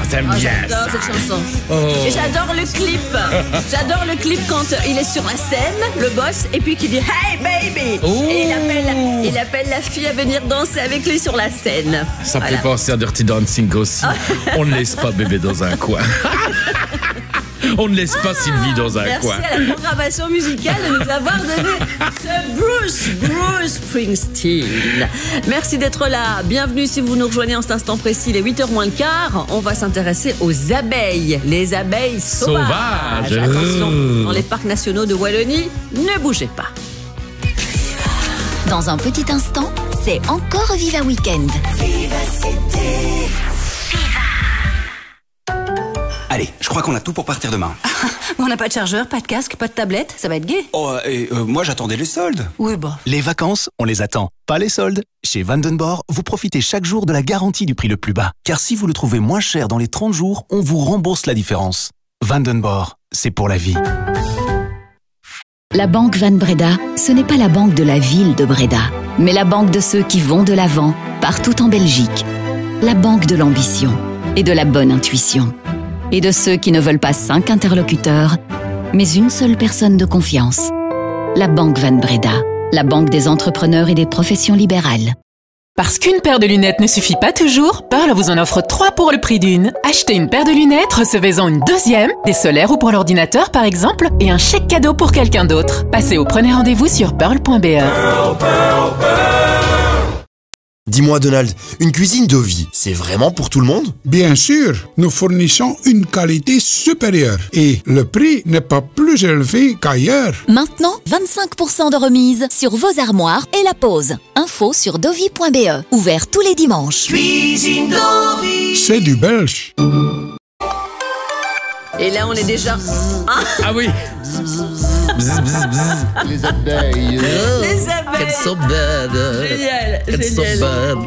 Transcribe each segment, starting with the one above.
t'aimes bien J'adore ça. cette chanson. Oh. Et j'adore le clip. J'adore le clip quand il est sur la scène, le boss, et puis qu'il dit Hey baby. Oh. Et il appelle la fille à venir danser avec lui sur la scène. Ça me Voilà. fait penser à Dirty Dancing aussi. On ne laisse pas bébé dans un coin. On ne laisse pas Sylvie dans un Merci coin. à la programmation musicale de nous avoir donné ce Bruce Springsteen. Merci d'être là. Bienvenue si vous nous rejoignez en cet instant précis, les 8h moins le quart. On va s'intéresser aux abeilles. Les abeilles sauvages. Attention, dans les parcs nationaux de Wallonie, ne bougez pas. Dans un petit instant, c'est encore Viva Weekend. Allez, je crois qu'on a tout pour partir demain. On n'a pas de chargeur, pas de casque, pas de tablette, ça va être gai. Oh, moi j'attendais les soldes. Oui, bah. Les vacances, on les attend, pas les soldes. Chez Vandenborg, vous profitez chaque jour de la garantie du prix le plus bas. Car si vous le trouvez moins cher dans les 30 jours, on vous rembourse la différence. Vandenborg, c'est pour la vie. La banque Van Breda, ce n'est pas la banque de la ville de Breda, mais la banque de ceux qui vont de l'avant, partout en Belgique. La banque de l'ambition et de la bonne intuition. Et de ceux qui ne veulent pas 5 interlocuteurs, mais une seule personne de confiance. La banque Van Breda, la banque des entrepreneurs et des professions libérales. Parce qu'une paire de lunettes ne suffit pas toujours, Pearl vous en offre 3 pour le prix d'une. Achetez une paire de lunettes, recevez-en une deuxième, des solaires ou pour l'ordinateur par exemple, et un chèque cadeau pour quelqu'un d'autre. Passez au premier rendez-vous sur pearl.be. Dis-moi Donald, une cuisine Dovi, c'est vraiment pour tout le monde? Bien sûr, nous fournissons une qualité supérieure et le prix n'est pas plus élevé qu'ailleurs. Maintenant, 25% de remise sur vos armoires et la pause. Info sur dovi.be. Ouvert tous les dimanches. C'est du belge. Et là, on est déjà. Ah oui. Les abeilles. Les abeilles. Elles sont belles. Génial, Elles sont génial. belles.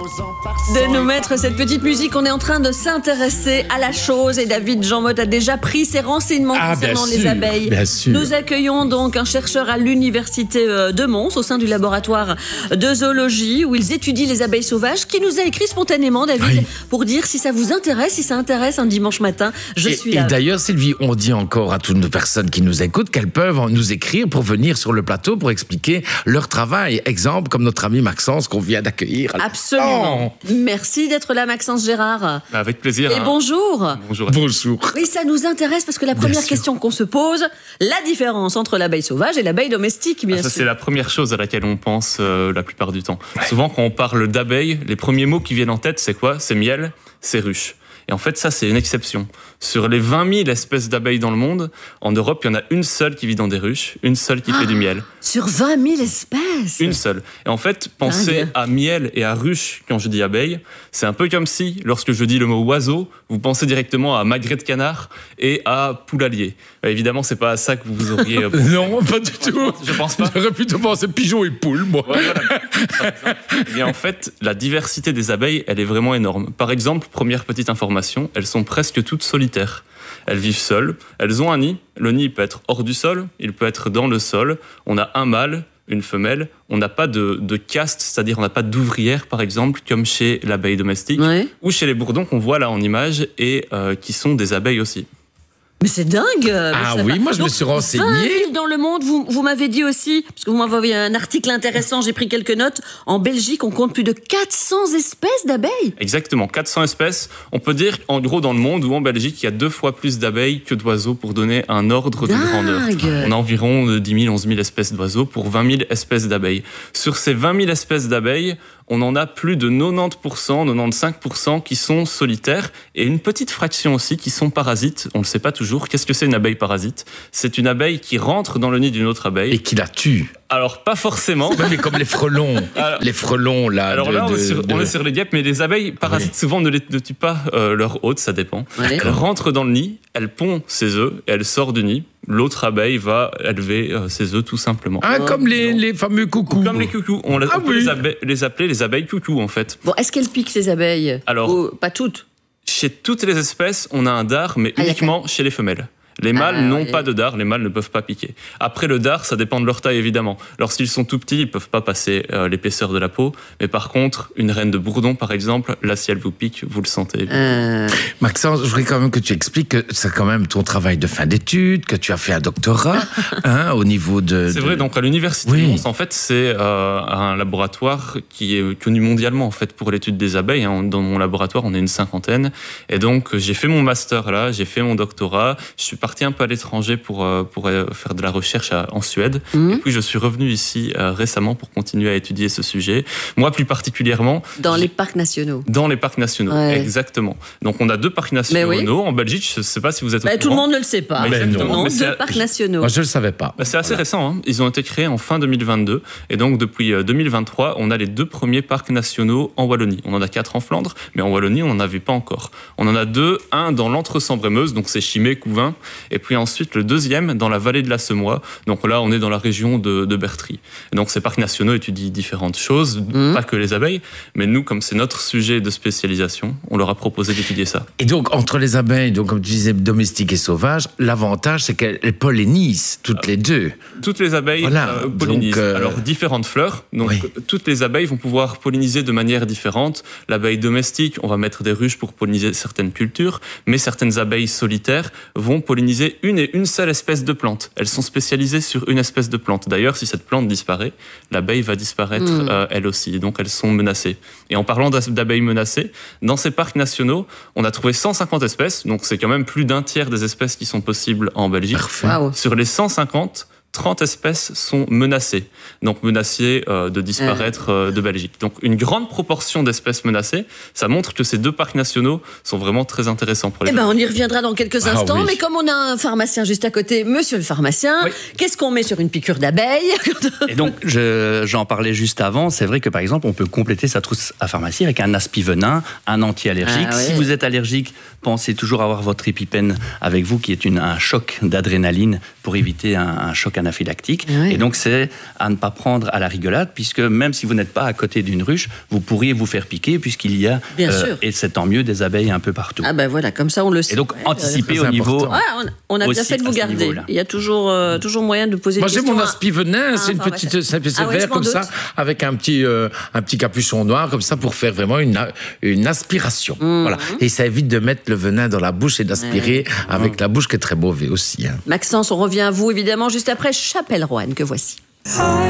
De nous mettre cette petite musique, on est en train de s'intéresser à la chose et David Jean-Motte a déjà pris ses renseignements concernant les abeilles. Bien sûr. Nous accueillons donc un chercheur à l'université de Mons au sein du laboratoire de zoologie où ils étudient les abeilles sauvages qui nous a écrit spontanément, David, Oui. pour dire si ça vous intéresse, si ça intéresse un dimanche matin. Je suis Et là. d'ailleurs, Sylvie, on dit encore à toutes nos personnes qui nous écoutent qu'elles peuvent nous écrire pour venir sur le plateau pour expliquer leur travail. Exemple, comme notre ami Maxence qu'on vient d'accueillir. Absolument. Merci d'être là, Maxence Gérard. Avec plaisir. Et bonjour. Bonjour. Bonjour. Oui, ça nous intéresse parce que la première sûr. question qu'on se pose, la différence entre l'abeille sauvage et l'abeille domestique, bien Ça, sûr. c'est la première chose à laquelle on pense la plupart du temps. Souvent, quand on parle d'abeilles, les premiers mots qui viennent en tête, c'est quoi? C'est miel, c'est ruche. Et en fait, ça, c'est une exception. Sur les 20 000 espèces d'abeilles dans le monde, en Europe, il y en a une seule qui vit dans des ruches, une seule qui fait du miel. Sur 20 000 espèces. Une seule. Et en fait, penser Dingue. à miel et à ruche quand je dis abeille, c'est un peu comme si, lorsque je dis le mot oiseau, vous pensez directement à magret de canard et à poulalier. Évidemment, c'est pas à ça que vous auriez... Non, pas du tout. Je pense pas. J'aurais plutôt pensé pigeon et poule, moi. Ouais, voilà. Eh bien, en fait, la diversité des abeilles, elle est vraiment énorme. Par exemple, première petite information, elles sont presque toutes solitaires. Elles vivent seules, elles ont un nid. Le nid peut être hors du sol, il peut être dans le sol. On a un mâle, une femelle. On n'a pas de caste, c'est-à-dire on n'a pas d'ouvrière, par exemple, comme chez l'abeille domestique, Ouais. ou chez les bourdons qu'on voit là en image et qui sont des abeilles aussi. Mais c'est dingue. Ah oui, moi, je me suis renseigné. 20 000 dans le monde, vous m'avez dit aussi, parce que vous m'avez envoyé un article intéressant, j'ai pris quelques notes. En Belgique, on compte plus de 400 espèces d'abeilles. Exactement, 400 espèces. On peut dire qu'en gros, dans le monde ou en Belgique, il y a 2 fois plus d'abeilles que d'oiseaux pour donner un ordre de Dingue. grandeur. On a environ 10 000, 11 000 espèces d'oiseaux pour 20 000 espèces d'abeilles. Sur ces 20 000 espèces d'abeilles, on en a plus de 90%, 95% qui sont solitaires et une petite fraction aussi qui sont parasites. On ne le sait pas toujours. Qu'est-ce que c'est une abeille parasite? C'est une abeille qui rentre dans le nid d'une autre abeille. Et qui la tue. Alors, pas forcément. Ouais, mais comme les frelons. Alors- Les frelons, là. Alors là, on est sur les guêpes, mais les abeilles parasites souvent ne tuent pas leur hôte, ça dépend. Ouais. Elle rentre dans le nid, elle pond ses œufs et elle sort du nid. L'autre abeille va élever ses œufs tout simplement. Ah, comme les fameux coucous. Comme les coucous. On Ah peut oui. les appeler les abeilles coucous en fait. Bon, est-ce qu'elles piquent ces abeilles? Alors- Ou pas toutes. Chez toutes les espèces, on a un dard, mais Ah, uniquement chez les femelles. Les mâles n'ont pas de dard, les mâles ne peuvent pas piquer. Après, le dard, ça dépend de leur taille, évidemment. Lorsqu'ils sont tout petits, ils ne peuvent pas passer l'épaisseur de la peau. Mais par contre, une reine de bourdon, par exemple, là, si elle vous pique, vous le sentez. Maxence, je voudrais quand même que tu expliques que c'est quand même ton travail de fin d'études, que tu as fait un doctorat au niveau de... C'est vrai, donc à l'université de Mons, en fait, c'est un laboratoire qui est connu mondialement en fait, pour l'étude des abeilles. Dans mon laboratoire, on est une 50aine. Et donc, j'ai fait mon master là, j'ai fait mon doctorat. Je suis parti un peu à l'étranger pour faire de la recherche en Suède. Et puis, je suis revenu ici récemment pour continuer à étudier ce sujet. Moi, plus particulièrement... Dans les parcs nationaux. Dans les parcs nationaux, exactement. Donc, on a 2 parcs nationaux en Belgique. Je ne sais pas si vous êtes au courant. Tout le monde ne le sait pas. Exactement. 2 parcs nationaux. Moi, je ne le savais pas. C'est assez récent. Hein. Ils ont été créés en fin 2022. Et donc, depuis 2023, on a les 2 premiers parcs nationaux en Wallonie. On en a 4 en Flandre, mais en Wallonie, on n'en avait pas encore. On en a 2, un dans l'Entre-Sambre-et-Meuse, donc c'est Chimay, Couvain, et puis ensuite le deuxième dans la vallée de la Semois. Donc là, on est dans la région de Bertry. Et donc ces parcs nationaux étudient différentes choses, pas que les abeilles, mais nous, comme c'est notre sujet de spécialisation, on leur a proposé d'étudier ça. Et donc, entre les abeilles, donc, comme tu disais, domestiques et sauvages, l'avantage, c'est qu'elles pollinisent toutes les 2. Toutes les abeilles pollinisent. Alors, différentes fleurs. Donc, toutes les abeilles vont pouvoir polliniser de manière différente. L'abeille domestique, on va mettre des ruches pour polliniser certaines cultures, mais certaines abeilles solitaires vont polliniser une seule espèce de plante. Elles sont spécialisées sur une espèce de plante. D'ailleurs, si cette plante disparaît, l'abeille va disparaître elle aussi. Donc, elles sont menacées. Et en parlant d'abeilles menacées, dans ces parcs nationaux, on a trouvé 150 espèces. Donc, c'est quand même plus d'un tiers des espèces qui sont possibles en Belgique. Sur les 150, 30 espèces sont menacées, donc menacées de disparaître de Belgique. Donc une grande proportion d'espèces menacées, ça montre que ces 2 parcs nationaux sont vraiment très intéressants pour les gens. On y reviendra dans quelques instants, mais comme on a un pharmacien juste à côté, monsieur le pharmacien, qu'est-ce qu'on met sur une piqûre d'abeille? Et donc, j'en parlais juste avant, c'est vrai que par exemple, on peut compléter sa trousse à pharmacie avec un aspi-venin, un anti-allergique. Si vous êtes allergique, pensez toujours avoir votre épipène avec vous, qui est un choc d'adrénaline pour éviter un choc anaphylactique. Et donc, c'est à ne pas prendre à la rigolade, puisque même si vous n'êtes pas à côté d'une ruche, vous pourriez vous faire piquer, puisqu'il y a, et c'est tant mieux, des abeilles un peu partout. Voilà, comme ça on le sait. Et donc, anticiper au niveau... on a bien fait de vous garder. Il y a toujours moyen de poser des questions. Moi, j'ai mon aspi-venin, c'est une petite... C'est vert comme ça, avec un petit capuchon noir, comme ça, pour faire vraiment une aspiration. Voilà. Et ça évite de mettre le venin dans la bouche et d'aspirer avec la bouche, qui est très mauvais aussi. Maxence, on revient à vous, évidemment, juste après Chapelle Roanne, que voici.